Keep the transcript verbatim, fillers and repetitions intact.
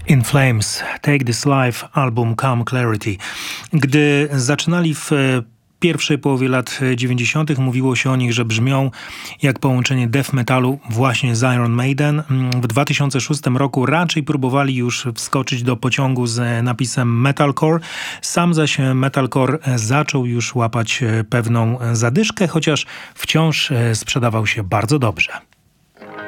In Flames, Take This Life, album Come Clarity. Gdy zaczynali w pierwszej połowie lat dziewięćdziesiątych mówiło się o nich, że brzmią jak połączenie death metalu właśnie z Iron Maiden. W dwa tysiące szóstym roku raczej próbowali już wskoczyć do pociągu z napisem metalcore. Sam zaś metalcore zaczął już łapać pewną zadyszkę, chociaż wciąż sprzedawał się bardzo dobrze.